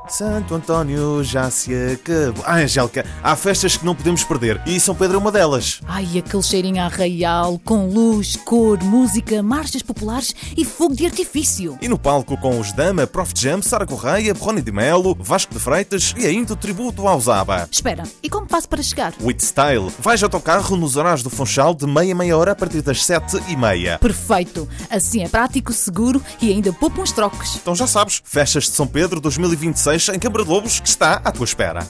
Santo António já se acabou. Angélica, há festas que não podemos perder e São Pedro é uma delas. Ai, aquele cheirinho a arraial, com luz, cor, música, marchas populares e fogo de artifício. E no palco com os Dama, Prof Jam, Sara Correia, Rony de Melo, Vasco de Freitas e ainda o tributo ao Zaba. Espera, e como faço para chegar? With Style. Vais ao autocarro nos horários do Funchal de meia hora a partir das 7h30. Perfeito. Assim é prático, seguro e ainda poupa uns trocos. Então já sabes, festas de São Pedro 2026 em Câmara de Lobos, que está à tua espera.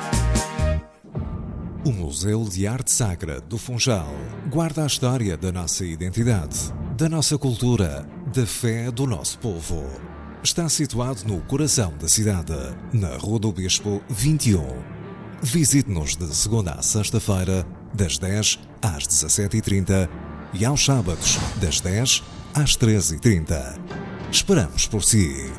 O Museu de Arte Sacra do Funchal guarda a história da nossa identidade, da nossa cultura, da fé do nosso povo. Está situado no coração da cidade, na Rua do Bispo 21. Visite-nos de segunda à sexta-feira, das 10 às 17h30 e aos sábados, das 10 às 13h30. Esperamos por si.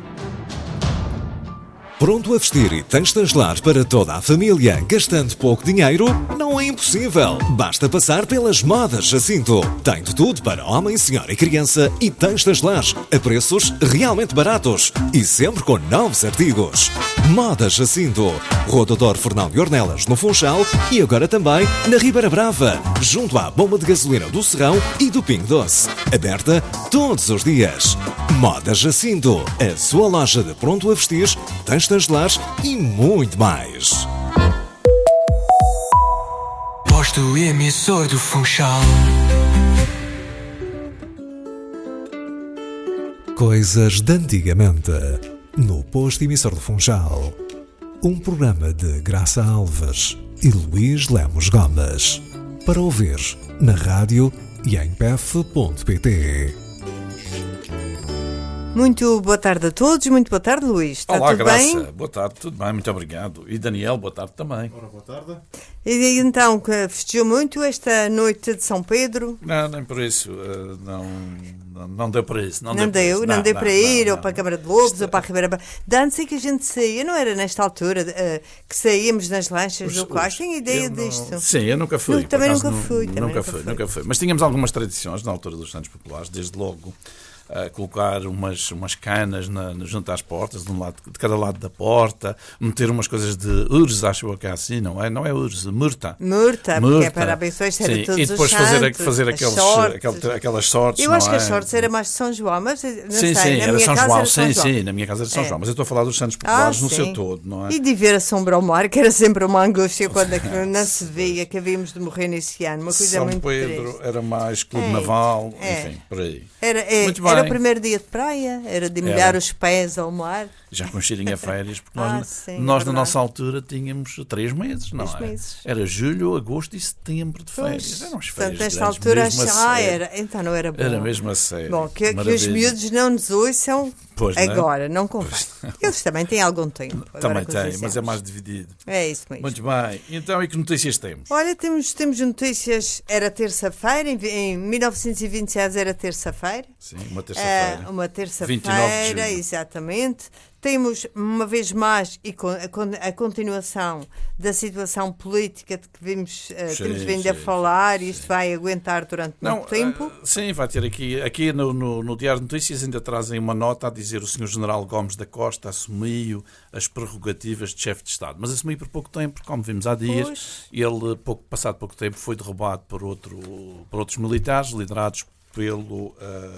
Pronto a vestir e tens de estagelar para toda a família, gastando pouco dinheiro? Não é impossível. Basta passar pelas Modas Jacinto. Tem de tudo para homem, senhora e criança e tens de estagelar a preços realmente baratos e sempre com novos artigos. Modas Jacinto. Rua Doutor Fernão de Ornelas, no Funchal e agora também na Ribeira Brava, junto à bomba de gasolina do Serrão e do Pingo Doce. Aberta todos os dias. Modas Jacinto. A sua loja de pronto a vestir, tens estagelar e muito mais. Posto emissor do Funchal. Coisas de antigamente, no posto emissor do Funchal. Um programa de Graça Alves e Luís Lemos Gomes. Para ouvir na rádio e em pf.pt. Muito boa tarde a todos, muito boa tarde, Luís. Está Olá, tudo Graça. bem? Boa tarde, tudo bem, muito obrigado. E Daniel, boa tarde também. Ora, boa tarde. E então, festejou muito esta noite de São Pedro? Não, nem por isso. Não deu para isso. Não deu para ir, ou para a Câmara de Lobos, ou para a Ribeira Brava. De antes é que a gente saía, não era nesta altura que saíamos nas lanchas do Cais? Tenho ideia disto. Sim, eu nunca fui. Também nunca fui. Nunca fui. Mas tínhamos algumas tradições na altura dos Santos Populares, desde logo. Colocar umas canas junto às portas, de cada lado da porta, meter umas coisas de urze, acho eu que é assim, não é? Não é urze, murta. Murta, porque é para abençoar todos os santos. E depois fazer aquelas sortes. Eu acho que as sortes era mais de São João, mas não sei, era São João. Sim, na minha casa era São João, mas eu estou a falar dos Santos Populares no seu todo, não é? E de ver a sombra ao mar, que era sempre uma angústia quando não se via que havíamos de morrer nesse ano, uma coisa muito triste. São Pedro era mais clube naval, enfim, por aí. Era o primeiro dia de praia, era de molhar os pés ao mar. Já com cheirinho a férias, porque nós na nossa altura tínhamos 3 meses, não é? Era julho, agosto e setembro de férias. Eram as férias. Nesta altura era. Então não era bom. Era mesmo a sério. Bom, que os miúdos não nos ouçam agora, não convém. Eles também têm algum tempo. Também têm, mas é mais dividido. É isso mesmo. Muito bem. Então, e que notícias temos? Olha, temos notícias. Era terça-feira, em 1926 era terça-feira. Sim, uma terça-feira. Uma terça-feira, exatamente. Temos, uma vez mais, a continuação da situação política de que temos vindo a falar, e isto vai aguentar durante muito tempo. Sim, vai ter aqui no Diário de Notícias ainda trazem uma nota a dizer o Sr. General Gomes da Costa assumiu as prerrogativas de chefe de Estado, mas assumiu por pouco tempo, como vimos há dias, ele, passado pouco tempo, foi derrubado por outros militares, liderados pelo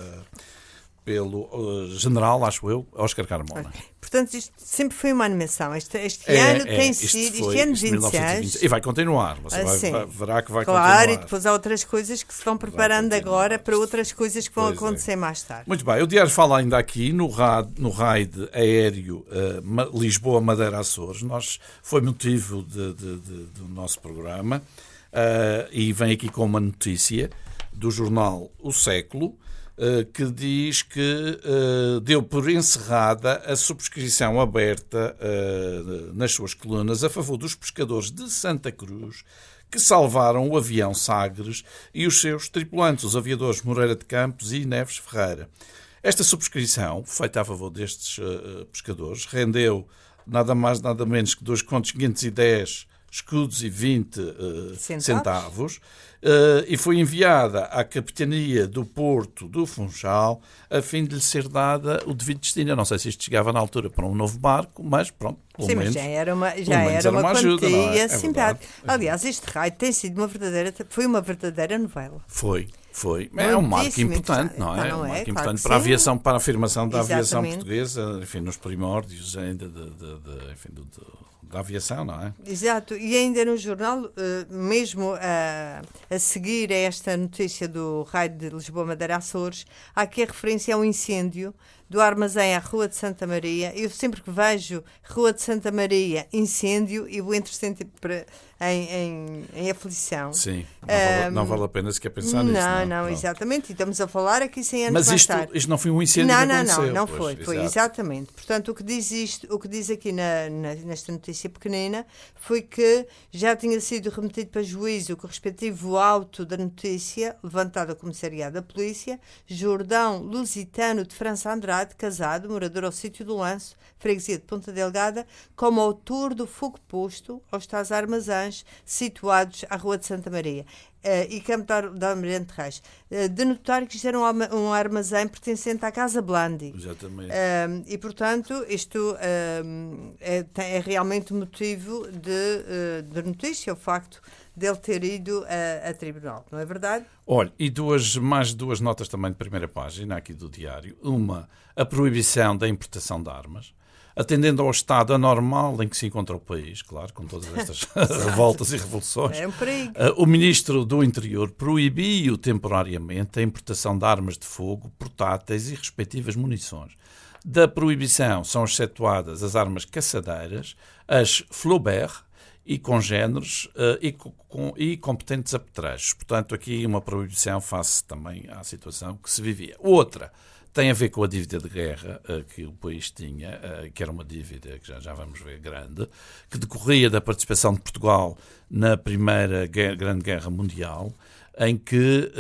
general, acho eu, Óscar Carmona. Portanto, isto sempre foi uma animação. Este ano tem sido, este ano 26. E vai continuar, verá que vai continuar. Claro, e depois há outras coisas que se vão preparando agora para outras coisas que vão acontecer mais tarde. Muito bem, o Diário fala ainda aqui no raid aéreo Lisboa-Madeira-Açores. Foi motivo do nosso programa e vem aqui com uma notícia do jornal O Século, que diz que deu por encerrada a subscrição aberta nas suas colunas a favor dos pescadores de Santa Cruz que salvaram o avião Sagres e os seus tripulantes, os aviadores Moreira de Campos e Neves Ferreira. Esta subscrição, feita a favor destes pescadores, rendeu nada mais nada menos que 2,510 escudos e 20 centavos, e foi enviada à capitania do Porto do Funchal a fim de lhe ser dada o devido destino. Eu não sei se isto chegava na altura para um novo barco, mas pronto, pelo Sim, menos, mas já era uma uma ajuda, quantia não é? simpática. É Aliás, este raio tem sido foi uma verdadeira novela. Foi. É um marco importante, não é? Um marco importante para a aviação, para a afirmação da aviação portuguesa, enfim, nos primórdios ainda da aviação, não é? Exato, e ainda no jornal, mesmo a seguir a esta notícia do raio de Lisboa-Madeira Açores, há aqui a referência a um incêndio do armazém à Rua de Santa Maria. Eu sempre que vejo Rua de Santa Maria, incêndio, eu entro sempre em aflição. Sim, não vale a pena sequer pensar nisso. Não, exatamente. E estamos a falar aqui 100 anos mais tarde. Mas isto não foi um incêndio que aconteceu. Não foi. Foi exatamente. Portanto, o que diz aqui nesta notícia pequenina foi que já tinha sido remetido para juízo o correspectivo auto da notícia, levantado ao comissariado da polícia, Jordão Lusitano de França Andrade, casado, morador ao sítio do Lanço, freguesia de Ponta Delgada, como autor do fogo posto aos tais armazéns situados à Rua de Santa Maria e Campo da Almirante Reis. De notar que isto era um armazém pertencente à Casa Blandi. Exatamente. E, portanto, isto é realmente motivo de notícia, o facto dele ter ido a tribunal, não é verdade? Olha, e mais duas notas também de primeira página aqui do Diário. Uma, a proibição da importação de armas, atendendo ao estado anormal em que se encontra o país, claro, com todas estas revoltas e revoluções. É um perigo. O Ministro do Interior proibiu temporariamente a importação de armas de fogo, portáteis e respectivas munições. Da proibição são excetuadas as armas caçadeiras, as Flaubert, e congéneres e competentes apetrechos. Portanto, aqui uma proibição face também à situação que se vivia. Outra tem a ver com a dívida de guerra que o país tinha, que era uma dívida que já vamos ver grande, que decorria da participação de Portugal na Primeira Grande Guerra Mundial, em que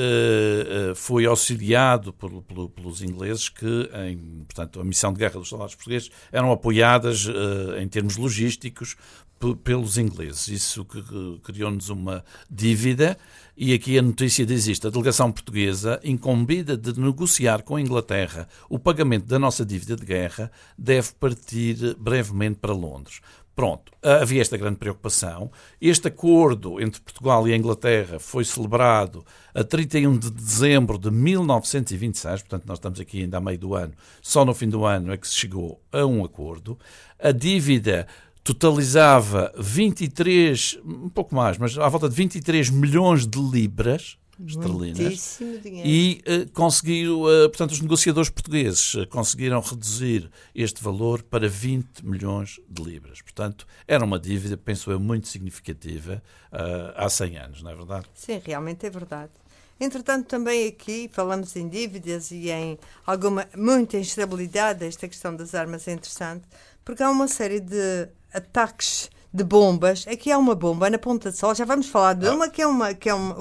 foi auxiliado pelos ingleses que, portanto, a missão de guerra dos soldados portugueses eram apoiadas em termos logísticos pelos ingleses. Isso que criou-nos uma dívida, e aqui a notícia diz isto: a delegação portuguesa, incumbida de negociar com a Inglaterra o pagamento da nossa dívida de guerra, deve partir brevemente para Londres. Pronto, havia esta grande preocupação. Este acordo entre Portugal e a Inglaterra foi celebrado a 31 de dezembro de 1926, portanto nós estamos aqui ainda a meio do ano, só no fim do ano é que se chegou a um acordo. A dívida totalizava 23, um pouco mais, mas à volta de 23 milhões de libras esterlinas. Muitíssimo dinheiro. E portanto, os negociadores portugueses conseguiram reduzir este valor para 20 milhões de libras. Portanto, era uma dívida, penso eu, muito significativa há 100 anos, não é verdade? Sim, realmente é verdade. Entretanto, também aqui falamos em dívidas e em muita instabilidade. Esta questão das armas é interessante, porque há uma série de ataques de bombas. Aqui há uma bomba na Ponta de Sol, já vamos falar de uma que é uma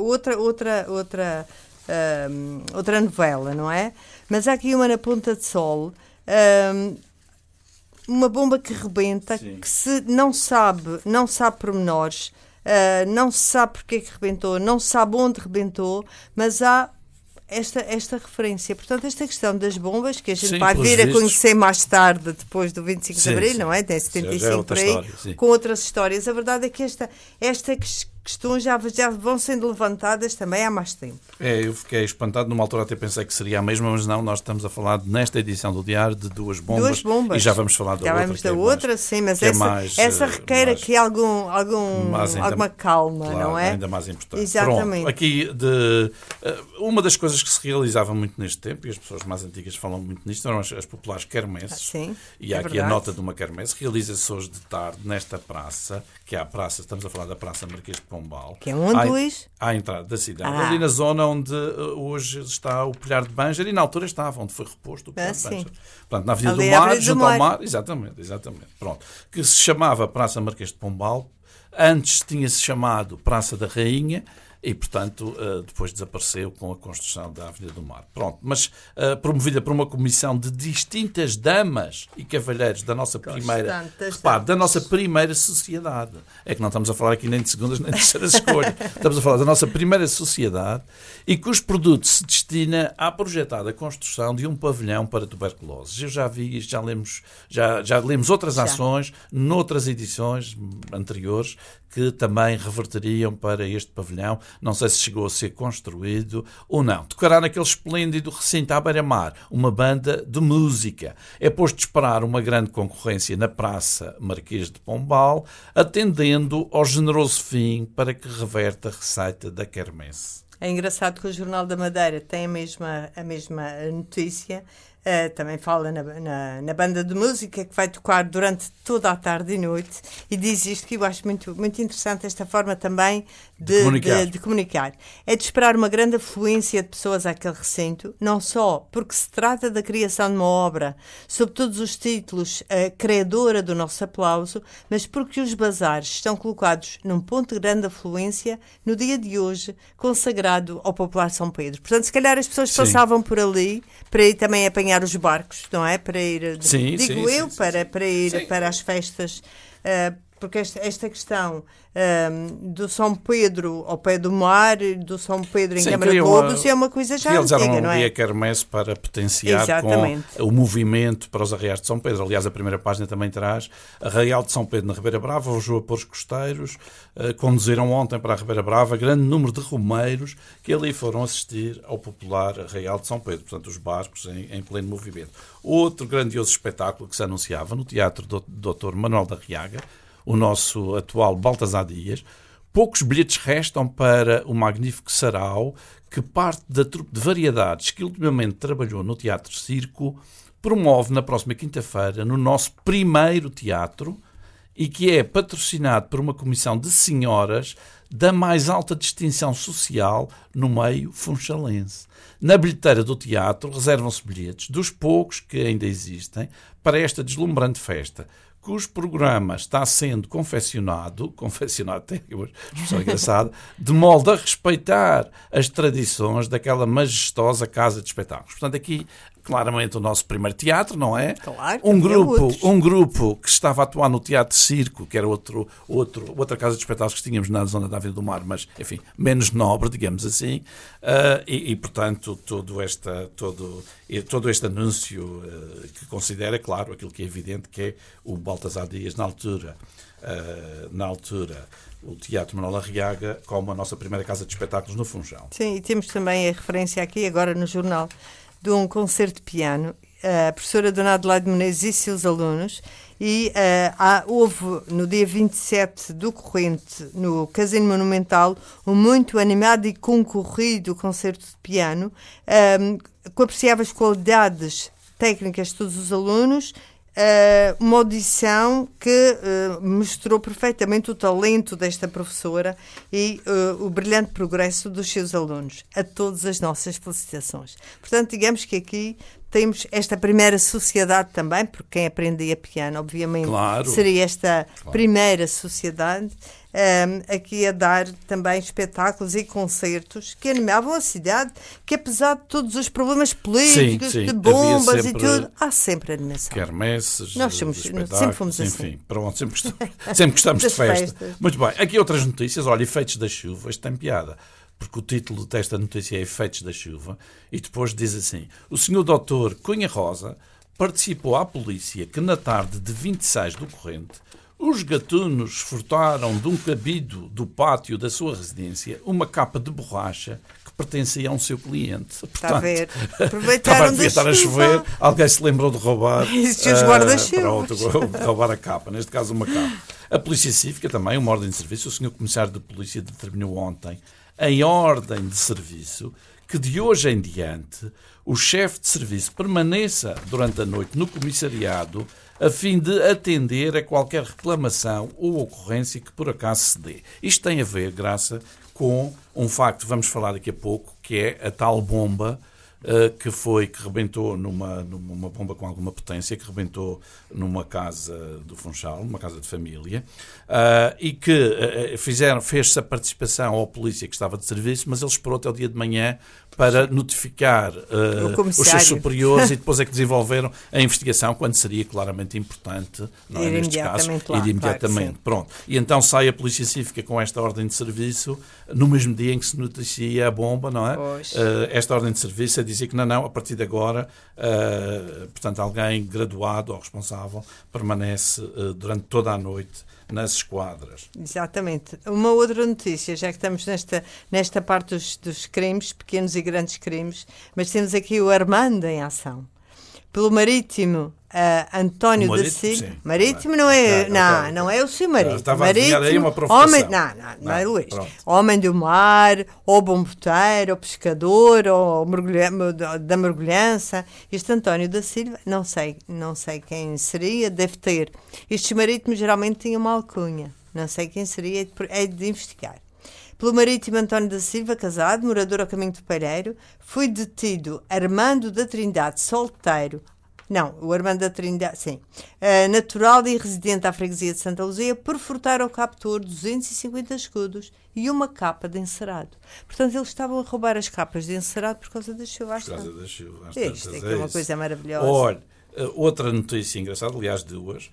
outra novela, não é? Mas há aqui uma na Ponta de Sol, uma bomba que rebenta, sim, que se não sabe pormenores, não se sabe porque é que rebentou, não se sabe onde rebentou, mas há esta referência. Portanto, esta questão das bombas, que a gente vai vir a conhecer mais tarde, depois do 25 de Abril, não é? Tem 75 por aí, com outras histórias. A verdade é que estas questões já vão sendo levantadas também há mais tempo. Eu fiquei espantado, numa altura até pensei que seria a mesma, mas não, nós estamos a falar nesta edição do Diário de duas bombas. E já vamos falar da outra. Sim, mas essa requer aqui alguma calma, claro, não é? Ainda mais importante. Exatamente. Pronto, aqui, uma das coisas que se realizava muito neste tempo, e as pessoas mais antigas falam muito nisto, eram as populares quermesses. Sim, e há aqui verdade. A nota de uma quermesse, realiza-se hoje de tarde nesta praça, que é a praça, estamos a falar da Praça Marquês de Pombal. Que é onde, Luís? À entrada da cidade. Ali na zona onde hoje está o Pilhar de Banja, e na altura estava, onde foi reposto o Pilhar de Banja. Portanto, na Avenida do Mar, junto ao mar. Exatamente. Pronto. Que se chamava Praça Marquês de Pombal. Antes tinha-se chamado Praça da Rainha, e, portanto, depois desapareceu com a construção da Avenida do Mar. Pronto, mas promovida por uma comissão de distintas damas e cavalheiros da nossa primeira... Repare, da nossa primeira sociedade. É que não estamos a falar aqui nem de segundas nem de terceiras escolhas. Estamos a falar da nossa primeira sociedade e cujo produto se destina à projetada construção de um pavilhão para tuberculose. Eu já vi, já lemos outras ações, noutras edições anteriores, que também reverteriam para este pavilhão. Não sei se chegou a ser construído ou não. Tocará naquele esplêndido recinto à beira-mar uma banda de música. É posto de esperar uma grande concorrência na Praça Marquês de Pombal, atendendo ao generoso fim para que reverta a receita da quermesse. É engraçado que o Jornal da Madeira tem a mesma notícia. Também fala na banda de música que vai tocar durante toda a tarde e noite, e diz isto que eu acho muito, muito interessante, esta forma também de comunicar. É de esperar uma grande afluência de pessoas àquele recinto, não só porque se trata da criação de uma obra sob todos os títulos credora do nosso aplauso, mas porque os bazares estão colocados num ponto de grande afluência no dia de hoje, consagrado ao popular São Pedro. Portanto, se calhar as pessoas passavam por ali para ir também apanhar os barcos, não é? Para ir, para ir para as festas, porque esta questão do São Pedro ao pé do mar, do São Pedro em Câmara de Lobos, é uma coisa já antiga, não é? Eles a quermesse para potenciar com o movimento para os arraiais de São Pedro. Aliás, a primeira página também traz Arraial de São Pedro na Ribeira Brava, os Joapores Costeiros conduziram ontem para a Ribeira Brava grande número de romeiros que ali foram assistir ao popular Arraial de São Pedro, portanto os barcos em pleno movimento. Outro grandioso espetáculo que se anunciava no Teatro do Dr. Manuel da Riaga, o nosso atual Baltasar Dias. Poucos bilhetes restam para o magnífico sarau que parte da trupe de variedades que ultimamente trabalhou no Teatro Circo promove na próxima quinta-feira no nosso primeiro teatro e que é patrocinado por uma comissão de senhoras da mais alta distinção social no meio funchalense. Na bilheteira do teatro reservam-se bilhetes dos poucos que ainda existem para esta deslumbrante festa, cujo programa está sendo confeccionado até uma expressão engraçada, de modo a respeitar as tradições daquela majestosa casa de espetáculos. Portanto, aqui, claramente, o nosso primeiro teatro, não é? Claro, um grupo que estava a atuar no Teatro Circo, que era outra casa de espetáculos que tínhamos na zona da Avenida do Mar, mas, enfim, menos nobre, digamos assim, portanto, todo este anúncio que considera, claro, aquilo que é evidente que é o Baltasar Dias na altura o Teatro Manuel da Riaga como a nossa primeira casa de espetáculos no Funchal. Sim, e temos também a referência aqui, agora no jornal, de um concerto de piano, a professora Dona Adelaide Menezes e seus alunos, e houve no dia 27 do corrente, no Casino Monumental, um muito animado e concorrido concerto de piano, com apreciáveis qualidades técnicas de todos os alunos, uma audição que mostrou perfeitamente o talento desta professora e o brilhante progresso dos seus alunos. A todas as nossas felicitações. Portanto, digamos que aqui temos esta primeira sociedade também, porque quem aprendia piano, obviamente, seria esta primeira sociedade, aqui a dar também espetáculos e concertos que animavam a cidade, que apesar de todos os problemas políticos, de bombas e tudo, há sempre animação. Quermesses, nós sempre fomos assim. Enfim, pronto, sempre gostamos de festa. Muito bem, aqui outras notícias. Olha, efeitos da chuva, isto tem piada, porque o título desta notícia é Efeitos da Chuva, e depois diz assim: o Sr. Dr. Cunha Rosa participou à polícia que na tarde de 26 do corrente os gatunos furtaram de um cabido do pátio da sua residência uma capa de borracha que pertencia a um seu cliente. Portanto, está a ver? Aproveitaram devia estar a chover, alguém se lembrou de roubar os guarda-chuvas. Roubar a capa, neste caso uma capa. A Polícia Cívica também, uma ordem de serviço. O Sr. Comissário de Polícia determinou ontem, em ordem de serviço, que de hoje em diante o chefe de serviço permaneça durante a noite no comissariado a fim de atender a qualquer reclamação ou ocorrência que por acaso se dê. Isto tem a ver, Graça, com um facto, vamos falar daqui a pouco, que é a tal bomba que rebentou numa bomba com alguma potência, que rebentou numa casa do Funchal, numa casa de família, e que fez-se a participação à polícia que estava de serviço, mas ele esperou até o dia de manhã para notificar os seus superiores e depois é que desenvolveram a investigação, quando seria claramente importante, não é, neste caso, ir imediatamente. Claro, pronto. E então sai a Polícia Cívica com esta ordem de serviço, no mesmo dia em que se noticia a bomba, não é? Esta ordem de serviço é dizer que não, a partir de agora, portanto, alguém graduado ou responsável permanece durante toda a noite nas esquadras. Exatamente. Uma outra notícia, já que estamos nesta parte dos crimes, pequenos e grandes crimes, mas temos aqui o Armando em ação. Pelo Marítimo, António da Silva. Sim. Marítimo não é, não é o seu Marítimo. Estava a adivinhar aí uma provocação. Homem, não é Luís. Pronto. Homem do mar, ou bomboteiro, ou pescador, ou da mergulhança. Este António da Silva, não sei quem seria, deve ter. Estes marítimos geralmente tinham uma alcunha. Não sei quem seria, é de investigar. Pelo Marítimo, António da Silva, casado, morador ao caminho do Palheiro, foi detido Armando da Trindade, solteiro. Não, o Armando da Trindade, sim. Natural e residente à freguesia de Santa Luzia, por furtar ao captor 250 escudos e uma capa de encerado. Portanto, eles estavam a roubar as capas de encerado por causa da chuva. Por causa da chuva. Isto é uma coisa maravilhosa. Olha, outra notícia engraçada, aliás, duas.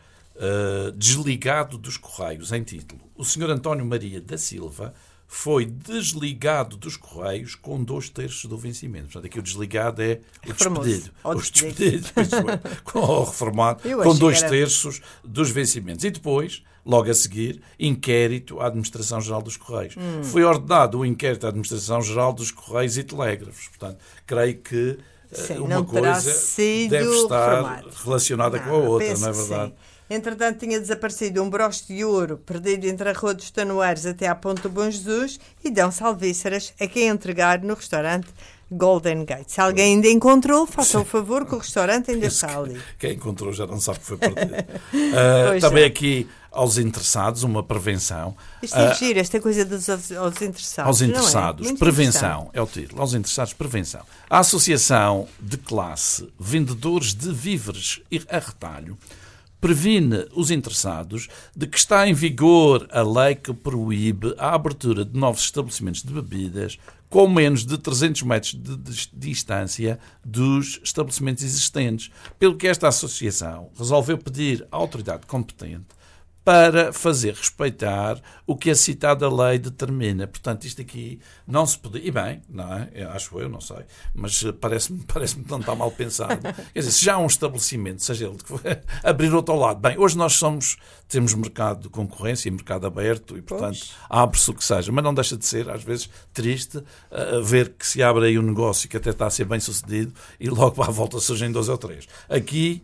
Desligado dos Correios, em título. O Sr. António Maria da Silva foi desligado dos Correios com 2/3 do vencimento. Portanto, aqui o desligado é o despedido. O despedido, com o reformado, com 2/3 dos vencimentos. E depois, logo a seguir, inquérito à Administração-Geral dos Correios. Foi ordenado o inquérito à Administração-Geral dos Correios e Telégrafos. Portanto, creio que uma coisa deve estar relacionada com a outra, não é verdade? Sim. Entretanto, tinha desaparecido um broche de ouro perdido entre a Rua dos Tanoeiros até à Ponte do Bom Jesus e dão-se alvíceras a quem entregar no restaurante Golden Gate. Se alguém ainda encontrou, faça o favor que o restaurante ainda está ali. Quem encontrou já não sabe que foi perdido. Também aqui aos interessados, uma prevenção. Isto é giro, esta coisa aos interessados. Aos interessados, prevenção, é o título. Aos interessados, prevenção. A Associação de Classe Vendedores de Víveres a Retalho previne os interessados de que está em vigor a lei que proíbe a abertura de novos estabelecimentos de bebidas com menos de 300 metros de distância dos estabelecimentos existentes, pelo que esta associação resolveu pedir à autoridade competente para fazer respeitar o que a citada lei determina. Portanto, isto aqui não se podia... E bem, não é? Acho eu, não sei. Mas parece-me que não está mal pensado. Quer dizer, se já há um estabelecimento, seja ele de que for, abrir outro ao lado. Bem, hoje nós temos mercado de concorrência e mercado aberto e, portanto, abre-se o que seja. Mas não deixa de ser, às vezes, triste ver que se abre aí um negócio que até está a ser bem sucedido e logo à volta surgem 2 ou 3. Aqui...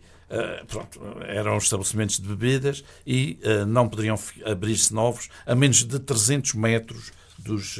eram estabelecimentos de bebidas e não poderiam abrir-se novos a menos de 300 metros dos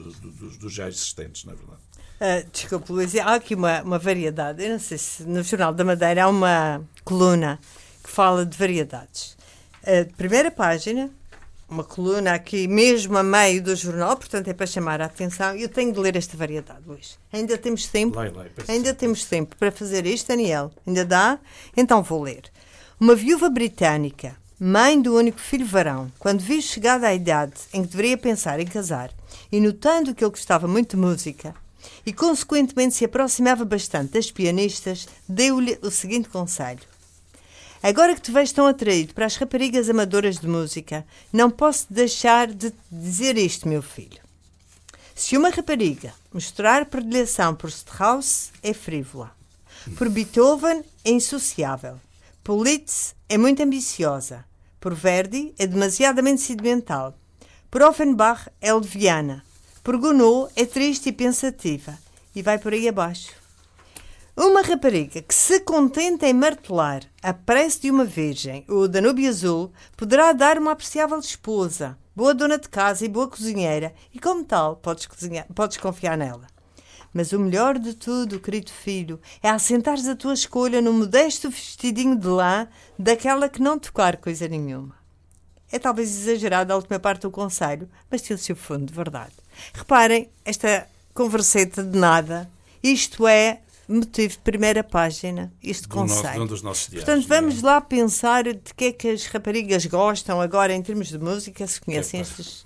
já existentes, na verdade. Desculpe, Luís, há aqui uma variedade. Eu não sei se no Jornal da Madeira há uma coluna que fala de variedades. Primeira página, uma coluna aqui mesmo a meio do jornal, portanto é para chamar a atenção. Eu tenho de ler esta variedade, Luís. Ainda temos tempo? Ainda temos tempo para fazer isto, Daniel? Ainda dá? Então vou ler. Uma viúva britânica, mãe do único filho varão, quando viu chegada à idade em que deveria pensar em casar, e notando que ele gostava muito de música, e consequentemente se aproximava bastante das pianistas, deu-lhe o seguinte conselho. Agora que te vejo tão atraído para as raparigas amadoras de música, não posso deixar de dizer isto, meu filho. Se uma rapariga mostrar predileção por Strauss, é frívola. Por Beethoven, é insociável. Por Liszt, é muito ambiciosa. Por Verdi, é demasiadamente sentimental. Por Offenbach, é leviana. Por Gounod, é triste e pensativa. E vai por aí abaixo. Uma rapariga que se contenta em martelar a prece de uma virgem ou o Danúbio Azul poderá dar uma apreciável esposa, boa dona de casa e boa cozinheira, e como tal podes confiar nela. Mas o melhor de tudo, querido filho, é assentares a tua escolha num modesto vestidinho de lã daquela que não tocar coisa nenhuma. É talvez exagerado a última parte do conselho, mas tem o seu fundo de verdade. Reparem, esta converseta de nada, isto é motivo de primeira página, este conceito. Dos nossos diários. Portanto, vamos lá pensar de que é que as raparigas gostam agora em termos de música, se conhecem estes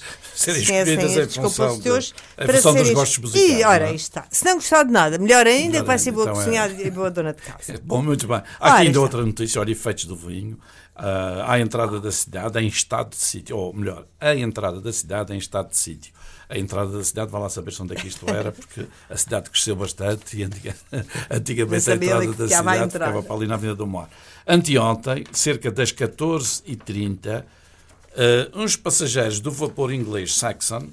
compositores, para serem dos gostos musicais. E, ora, aí está. Se não gostar de nada, melhor ainda, que vai ser boa cozinhada e boa dona de casa. Bom, muito bem. Há aqui ainda outra notícia, olha, efeitos do vinho. À entrada da cidade em estado de sítio, ou melhor, a entrada da cidade em estado de sítio. A entrada da cidade, vai lá saber onde é que isto era, porque a cidade cresceu bastante e antigamente a entrada da cidade ficava para ali na Avenida do Mar. Anteontem, cerca das 14h30, uns passageiros do vapor inglês Saxon,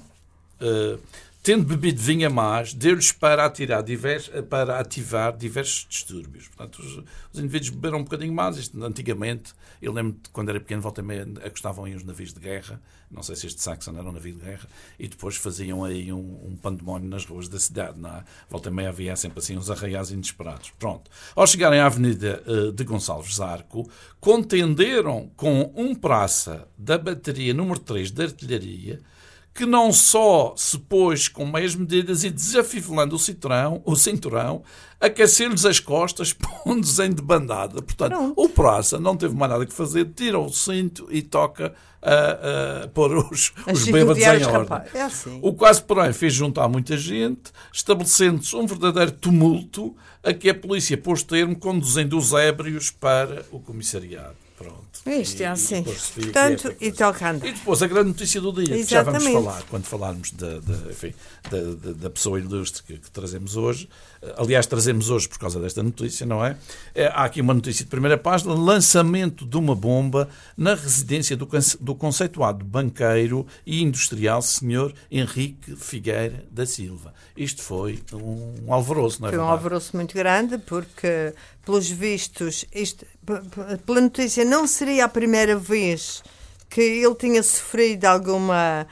tendo bebido vinho a mais, deu-lhes para ativar diversos distúrbios. Portanto, os indivíduos beberam um bocadinho mais. Isto, antigamente, eu lembro de quando era pequeno, volta e meia, acostavam aí os navios de guerra. Não sei se este Saxon era um navio de guerra. E depois faziam aí um pandemónio nas ruas da cidade. Não é? Volta e meia havia sempre assim uns arraiais inesperados. Pronto. Ao chegarem à Avenida de Gonçalves Zarco, contenderam com um praça da bateria número 3 de artilharia, que não só se pôs com meias medidas e desafivelando o cinturão, aqueceu-lhes as costas, pondo-os em debandada. Portanto, o praça não teve mais nada que fazer, tira o cinto e toca a pôr os bêbados em ordem. É assim. O quase, porém, fez juntar muita gente, estabelecendo-se um verdadeiro tumulto a que a polícia pôs termo, conduzindo os ébrios para o comissariado. Pronto. Isto é assim. Portanto, e tocando. E depois a grande notícia do dia, que já vamos falar quando falarmos da pessoa ilustre que trazemos hoje. Aliás, trazemos hoje por causa desta notícia, não é? Há aqui uma notícia de primeira página: lançamento de uma bomba na residência do conceituado banqueiro e industrial Sr. Henrique Figueira da Silva. Isto foi um alvoroço, não é verdade? Foi um alvoroço muito grande, porque, pelos vistos, pela notícia, não seria a primeira vez que ele tinha sofrido alguma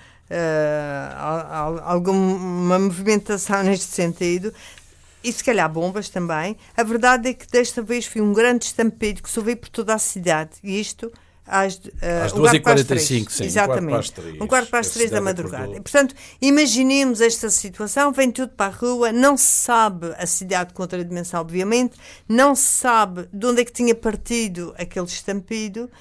movimentação neste sentido. E se calhar bombas também. A verdade é que desta vez foi um grande estampido que se ouviu por toda a cidade. E isto às 2h45, sim. Exatamente. Um quarto para as 3 da madrugada. E, portanto, imaginemos esta situação, vem tudo para a rua, não se sabe a cidade contra a dimensão, obviamente, não se sabe de onde é que tinha partido aquele estampido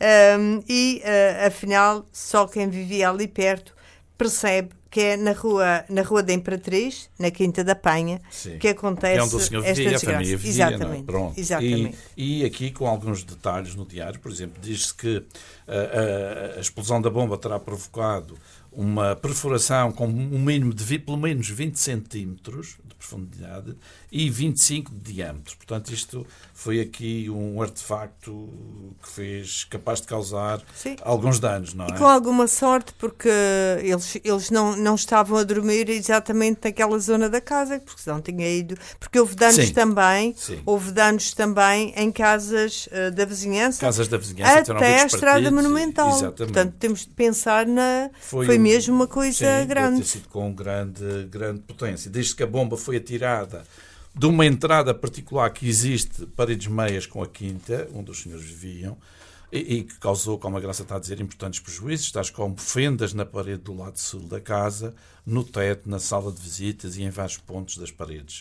afinal, só quem vivia ali perto percebe que é na rua da Imperatriz, na Quinta da Penha, sim, que acontece onde o senhor vivia, esta desgraça. Exatamente. Pronto. Exatamente. E aqui com alguns detalhes no diário, por exemplo, diz-se que a explosão da bomba terá provocado uma perfuração com um mínimo de pelo menos 20 centímetros de profundidade e 25 de diâmetro. Portanto, isto foi aqui um artefacto que fez capaz de causar, sim, alguns danos, não é? E com alguma sorte, porque eles não estavam a dormir exatamente naquela zona da casa, porque senão tinha ido... Porque houve danos, sim, também, sim, houve danos também em casas da vizinhança. Casas da vizinhança, até a Estrada Monumental. Exatamente. Portanto, temos de pensar Foi mesmo uma coisa, sim, grande. Deve ter sido com grande potência. Desde que a bomba foi atirada de uma entrada particular que existe, paredes meias com a quinta, onde os senhores viviam, e que causou, como a Graça está a dizer, importantes prejuízos, tais como fendas na parede do lado sul da casa, no teto, na sala de visitas e em vários pontos das paredes.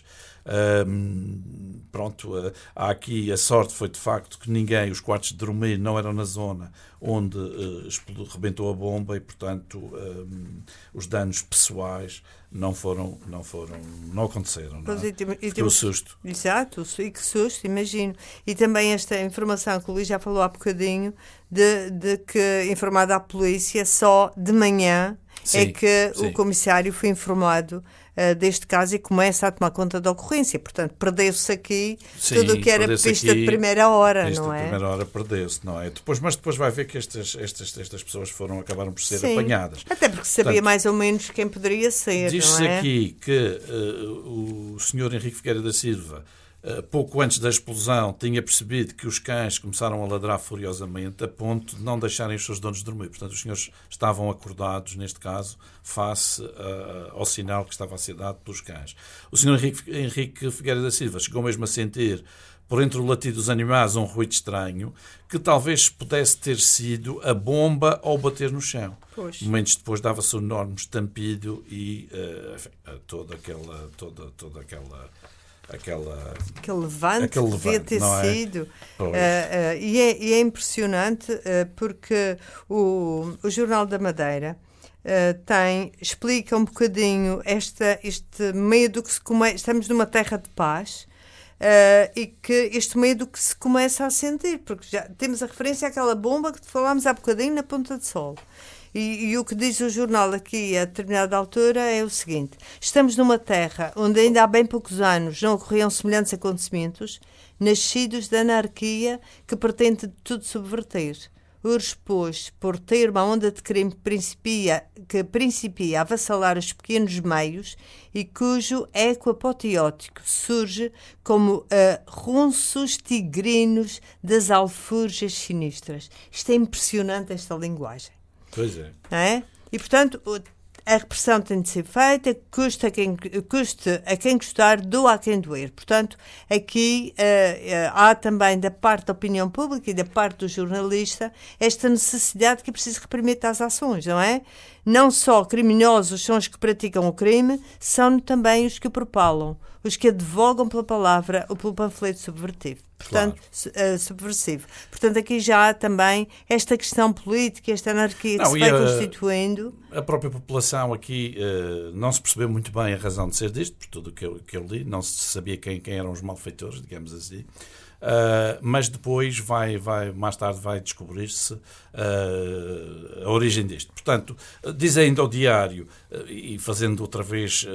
Há aqui a sorte foi de facto que os quartos de dormir não eram na zona onde rebentou a bomba e, portanto, os danos pessoais não aconteceram. Não é? Ficou susto. Exato, e que susto, imagino. E também esta informação que o Luís já falou há bocadinho, de que, informado à polícia, só de manhã, sim, é que, sim, o comissário foi informado deste caso e começa a tomar conta da ocorrência. Portanto, perdeu-se aqui, sim, tudo o que era pista de primeira hora, não é? De primeira hora perdeu-se, não é? Mas depois vai ver que estas pessoas acabaram por ser, sim, apanhadas. Até porque sabia mais ou menos quem poderia ser, diz-se, não é? Aqui que o senhor Henrique Figueira da Silva, pouco antes da explosão, tinha percebido que os cães começaram a ladrar furiosamente a ponto de não deixarem os seus donos dormir. Portanto, os senhores estavam acordados, neste caso, face ao sinal que estava a ser dado pelos cães. O senhor Henrique Figueira da Silva chegou mesmo a sentir, por entre o latido dos animais, um ruído estranho, que talvez pudesse ter sido a bomba ao bater no chão. Pois. Momentos depois dava-se um enorme estampido e toda aquela aquele levante que devia ter sido. E é impressionante porque o Jornal da Madeira explica um bocadinho este medo que estamos numa terra de paz. E que este medo que se começa a sentir, porque já temos a referência àquela bomba que falámos há bocadinho na Ponta de Sol. E o que diz o jornal aqui a determinada altura é o seguinte: estamos numa terra onde ainda há bem poucos anos não ocorriam semelhantes acontecimentos, nascidos da anarquia que pretende tudo subverter. Urge, pois, por ter uma onda de crime que principia a avassalar os pequenos meios e cujo eco apoteótico surge como runços tigrinos das alforjas sinistras. Isto é impressionante, esta linguagem. Pois é. Não é? E, portanto, a repressão tem de ser feita, custe a quem custar, doa a quem doer. Portanto, aqui há também da parte da opinião pública e da parte do jornalista esta necessidade que é preciso reprimir tais ações, não é? Não só criminosos são os que praticam o crime, são também os que o propalam, os que advogam pela palavra ou pelo panfleto subvertivo. Portanto, subversivo. Portanto, aqui já há também esta questão política, esta anarquia que se vai constituindo. A própria população aqui não se percebeu muito bem a razão de ser disto, por tudo o que eu li, não se sabia quem eram os malfeitores, digamos assim. Mas depois mais tarde vai descobrir-se a origem disto. Portanto, diz ainda ao diário, e fazendo outra vez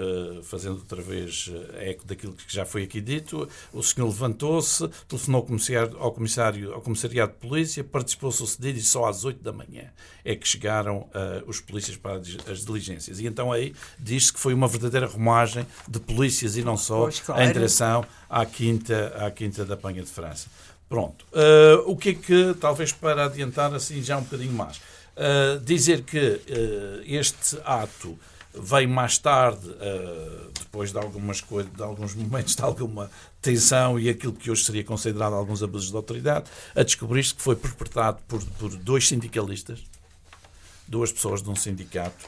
eco daquilo que já foi aqui dito, o senhor levantou-se, telefonou ao comissariado de polícia, participou do sucedido e só às 8 da manhã é que chegaram os polícias para as diligências. E então aí diz-se que foi uma verdadeira romagem de polícias e não só em direção à quinta da Penha de França. Pronto. O que é que, talvez para adiantar assim já um bocadinho mais, dizer que este ato veio mais tarde, depois de alguns momentos de alguma tensão e aquilo que hoje seria considerado alguns abusos de autoridade, a descobrir-se que foi perpetrado por dois sindicalistas, duas pessoas de um sindicato,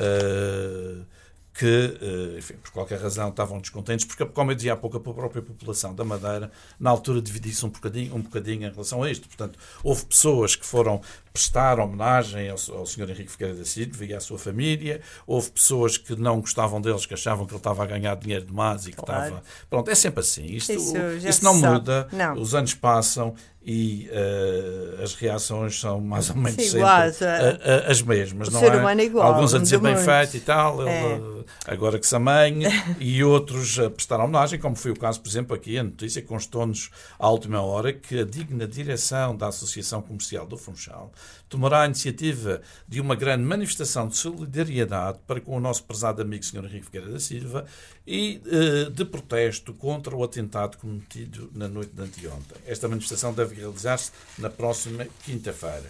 que, enfim, por qualquer razão estavam descontentes, porque, como eu dizia há pouco, a própria população da Madeira, na altura, dividiu-se um bocadinho em relação a isto. Portanto, houve pessoas que foram prestar homenagem ao Sr. Henrique Figueiredo da Silva e à sua família, houve pessoas que não gostavam deles, que achavam que ele estava a ganhar dinheiro demais e que estava... Pronto, é sempre assim. Isso não muda, não. Os anos passam e as reações são mais ou menos sempre as mesmas. Não é? Igual, alguns a dizer bem feito e tal, agora que se amanhe, e outros a prestar homenagem, como foi o caso, por exemplo, aqui a notícia constou-nos à última hora que a digna direção da Associação Comercial do Funchal tomará a iniciativa de uma grande manifestação de solidariedade para com o nosso prezado amigo Sr. Henrique Figueiredo da Silva e de protesto contra o atentado cometido na noite de anteontem. Esta manifestação deve realizar-se na próxima quinta-feira.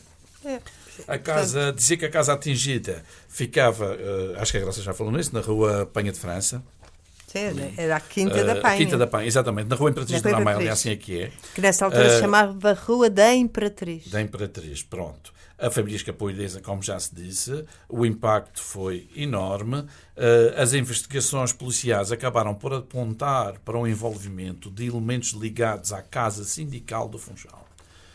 Dizer que a casa atingida ficava, acho que a Graça já falou nisso, na rua Penha de França. Sim, era a Quinta da Penha. Quinta da Penha, exatamente, na rua Imperatriz de Ramalho, assim é que é. Que nessa altura se chamava Rua da Imperatriz. Da Imperatriz, pronto. A família escapou ilesa, como já se disse, o impacto foi enorme. As investigações policiais acabaram por apontar para um envolvimento de elementos ligados à Casa Sindical do Funchal.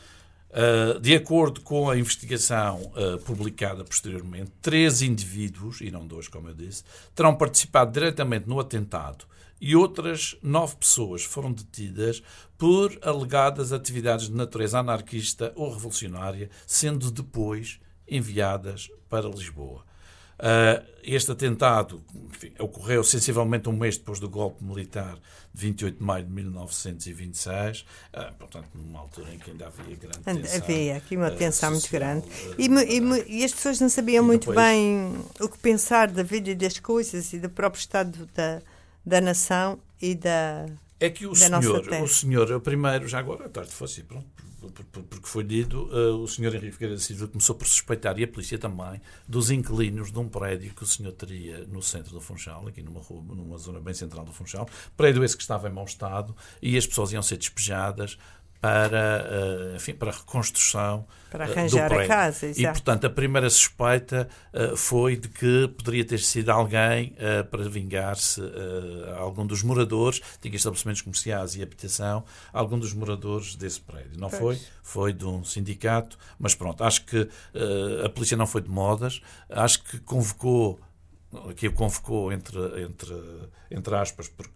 De acordo com a investigação publicada posteriormente, 3 indivíduos, e não 2, como eu disse, terão participado diretamente no atentado e outras 9 pessoas foram detidas por alegadas atividades de natureza anarquista ou revolucionária, sendo depois enviadas para Lisboa. Este atentado, enfim, ocorreu sensivelmente um mês depois do golpe militar de 28 de maio de 1926, portanto, numa altura em que ainda havia grande tensão. Havia aqui uma tensão muito grande. E as pessoas não sabiam muito bem o que pensar da vida e das coisas e do próprio estado da nação e da É que o senhor, primeiro, já agora, à tarde fosse, pronto, porque foi dito, o senhor Henrique Figueiredo da Silva começou por suspeitar, e a polícia também, dos inquilinos de um prédio que o senhor teria no centro do Funchal, aqui numa zona bem central do Funchal, prédio esse que estava em mau estado, e as pessoas iam ser despejadas para, enfim, para a reconstrução para arranjar do prédio. a casa. Exato. E, portanto, a primeira suspeita foi de que poderia ter sido alguém para vingar-se, algum dos moradores, tinha estabelecimentos comerciais e habitação, algum dos moradores desse prédio. Não foi de um sindicato, mas pronto, acho que a polícia não foi de modas, acho que convocou entre aspas, porque